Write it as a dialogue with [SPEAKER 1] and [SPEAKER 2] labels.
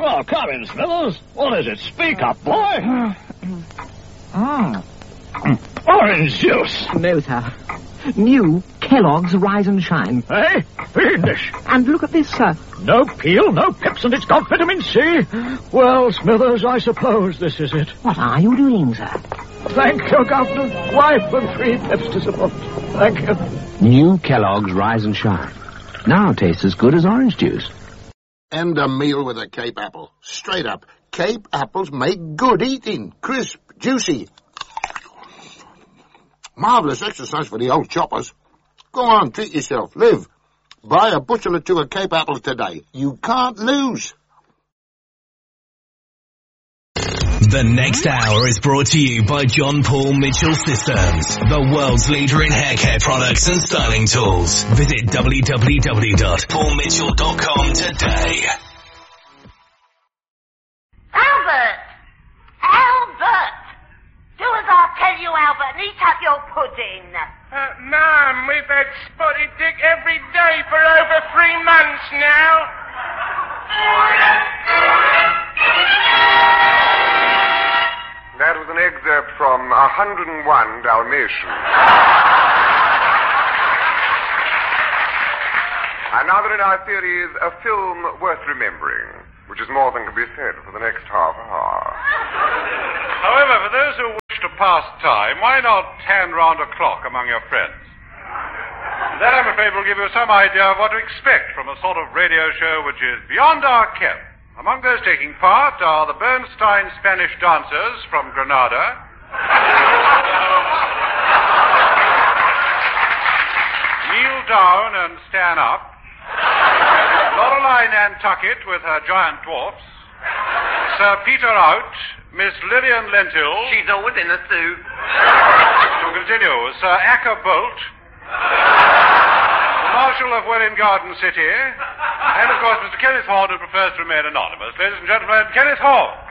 [SPEAKER 1] Well, come in, Smithers. What is it? Speak up, boy. Orange juice.
[SPEAKER 2] No, sir. New Kellogg's Rise and Shine.
[SPEAKER 1] Hey, fiendish.
[SPEAKER 2] And look at this, sir.
[SPEAKER 1] No peel, no pips, and it's got vitamin C. Well, Smithers, I suppose this is it.
[SPEAKER 2] What are you doing, sir?
[SPEAKER 1] Thank you, Governor. Wife and 3 pips to support. Thank you.
[SPEAKER 3] New Kellogg's Rise and Shine. Now tastes as good as orange juice.
[SPEAKER 4] And a meal with a Cape apple. Straight up. Cape apples make good eating. Crisp, juicy. Marvellous exercise for the old choppers. Go on, treat yourself. Live. Buy a bushel or 2 of Cape apples today. You can't lose.
[SPEAKER 5] The next hour is brought to you by John Paul Mitchell Systems, the world's leader in hair care products and styling tools. Visit www.paulmitchell.com today.
[SPEAKER 6] Albert! Albert! Do as I tell you, Albert, and eat up your pudding.
[SPEAKER 7] Ma'am, we've had Spotted Dick every day for over 3 months now.
[SPEAKER 8] That was an excerpt from 101 Dalmatians. And now that in our series, a film worth remembering, which is more than can be said for the next half hour.
[SPEAKER 9] However, for those who wish to pass time, why not hand round a clock among your friends? That, I'm afraid, will give you some idea of what to expect from a sort of radio show which is beyond our ken. Among those taking part are the Bernstein Spanish dancers from Granada, Kneel Down and Stand Up, Lorelei Nantucket with her giant dwarfs, Sir Peter Out, Miss Lillian Lentil.
[SPEAKER 7] She's always in a suit.
[SPEAKER 9] To continue, Sir Acker Bolt, the Marshal of Welwyn Garden City, and, of course, Mr. Kenneth Horn, who prefers to remain anonymous. Ladies and gentlemen, Kenneth Horn.